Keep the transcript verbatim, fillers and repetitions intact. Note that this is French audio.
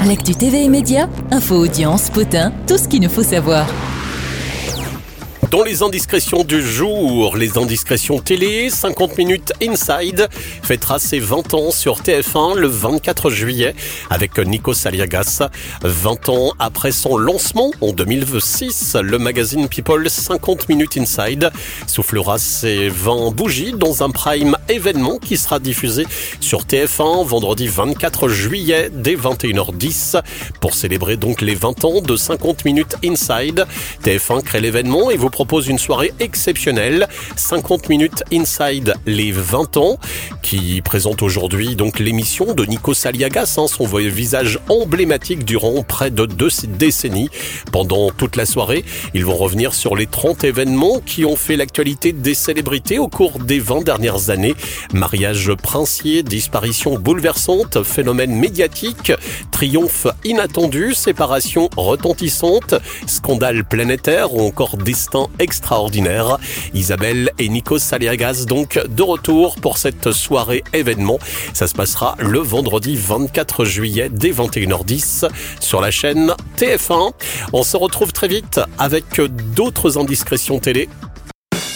L'actu T V et médias, info, audience, potin, tout ce qu'il nous faut savoir. Dans les indiscrétions du jour, les indiscrétions télé, cinquante minutes Inside fêtera ses vingt ans sur T F un le vingt-quatre juillet avec Nikos Aliagas. vingt ans après son lancement en deux mille six, le magazine People cinquante minutes Inside soufflera ses vingt bougies dans un prime événement qui sera diffusé sur T F un vendredi vingt-quatre juillet dès vingt et une heures dix. Pour célébrer donc les vingt ans de cinquante minutes Inside, T F un crée l'événement et vous propose une soirée exceptionnelle, cinquante minutes Inside les vingt ans, qui présente aujourd'hui donc l'émission de Nikos Aliagas, hein, son visage emblématique durant près de deux décennies. Pendant toute la soirée, ils vont revenir sur les trente événements qui ont fait l'actualité des célébrités au cours des vingt dernières années. Mariage princier, disparition bouleversante, phénomène médiatique, triomphe inattendu, séparation retentissante, scandale planétaire ou encore destin extraordinaire. Isabelle et Nikos Aliagas donc de retour pour cette soirée événement. Ça se passera le vendredi vingt-quatre juillet dès vingt et une heures dix sur la chaîne T F un. On se retrouve très vite avec d'autres indiscrétions télé.